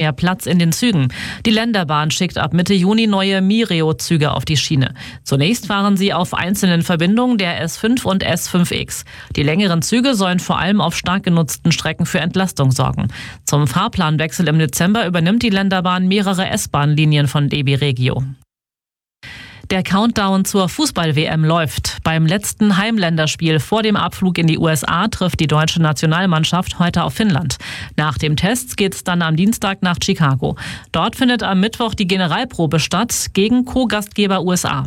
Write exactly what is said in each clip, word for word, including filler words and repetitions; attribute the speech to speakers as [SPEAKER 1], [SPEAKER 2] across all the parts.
[SPEAKER 1] mehr Platz in den Zügen. Die Länderbahn schickt ab Mitte Juni neue Mireo-Züge auf die Schiene. Zunächst fahren sie auf einzelnen Verbindungen der S fünf und S fünf X. Die längeren Züge sollen vor allem auf stark genutzten Strecken für Entlastung sorgen. Zum Fahrplanwechsel im Dezember übernimmt die Länderbahn mehrere S-Bahn-Linien von D B Regio. Der Countdown zur Fußball-W M läuft. Beim letzten Heimländerspiel vor dem Abflug in die U S A trifft die deutsche Nationalmannschaft heute auf Finnland. Nach dem Test geht's dann am Dienstag nach Chicago. Dort findet am Mittwoch die Generalprobe statt gegen Co-Gastgeber U S A.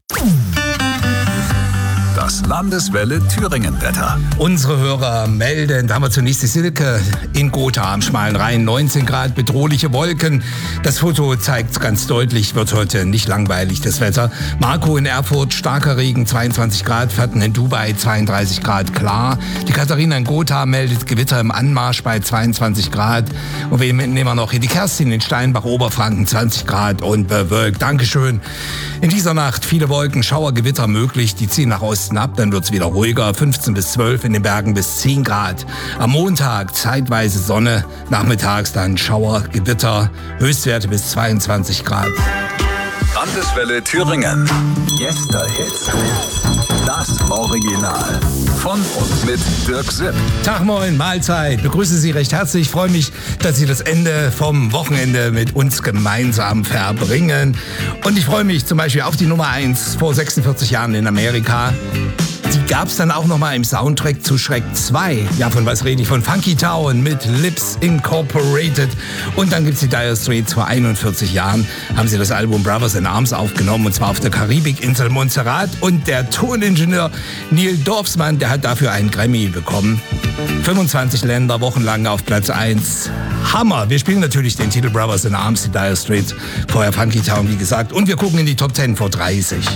[SPEAKER 2] Das Landeswelle Thüringen-Wetter.
[SPEAKER 3] Unsere Hörer melden, da haben wir zunächst die Silke in Gotha am schmalen Rhein, neunzehn Grad, bedrohliche Wolken. Das Foto zeigt ganz deutlich, wird heute nicht langweilig, das Wetter. Marco in Erfurt, starker Regen, zweiundzwanzig Grad, Fatten in Dubai, zweiunddreißig Grad, klar. Die Katharina in Gotha meldet Gewitter im Anmarsch bei zweiundzwanzig Grad. Und wir nehmen wir noch hier die Kerstin in Steinbach, Oberfranken, zwanzig Grad und bewölkt. Dankeschön. In dieser Nacht viele Wolken, Schauer, Gewitter möglich, die ziehen nach Osten ab, dann wird es wieder ruhiger, fünfzehn bis zwölf, in den Bergen bis zehn Grad. Am Montag zeitweise Sonne, nachmittags dann Schauer, Gewitter, Höchstwerte bis zweiundzwanzig Grad.
[SPEAKER 2] Landeswelle Thüringen. Gäste-Hits. Das Original. Von und mit Dirk Sipp.
[SPEAKER 3] Tag, moin, Mahlzeit. Begrüße Sie recht herzlich. Ich freue mich, dass Sie das Ende vom Wochenende mit uns gemeinsam verbringen. Und ich freue mich zum Beispiel auf die Nummer eins vor sechsundvierzig Jahren in Amerika. Die gab es dann auch nochmal im Soundtrack zu Shrek zwei. Ja, von was rede ich? Von Funky Town mit Lips Incorporated. Und dann gibt es die Dire Straits. Vor einundvierzig Jahren haben sie das Album Brothers in Arms aufgenommen. Und zwar auf der Karibikinsel Montserrat. Und der Toningenieur Neil Dorfsmann, der hat dafür einen Grammy bekommen. fünfundzwanzig Länder, wochenlang auf Platz eins. Hammer! Wir spielen natürlich den Titel Brothers in Arms, die Dire Straits. Vorher Funky Town, wie gesagt. Und wir gucken in die Top zehn vor dreißig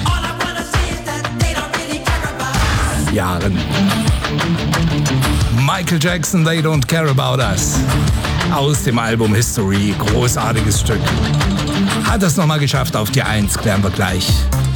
[SPEAKER 3] Jahren. Michael Jackson, They Don't Care About Us. Aus dem Album History. Großartiges Stück. Hat es nochmal geschafft auf die eins, klären wir gleich.